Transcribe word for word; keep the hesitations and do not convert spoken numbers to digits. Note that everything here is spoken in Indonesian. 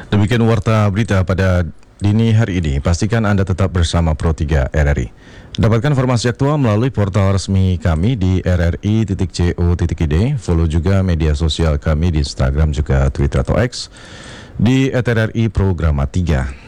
Demikian warta berita pada dini hari ini. Pastikan Anda tetap bersama Pro tiga R R I. Dapatkan informasi aktual melalui portal resmi kami di r r i titik co titik i d. Follow juga media sosial kami di Instagram juga Twitter atau X di et r r i Programa tiga.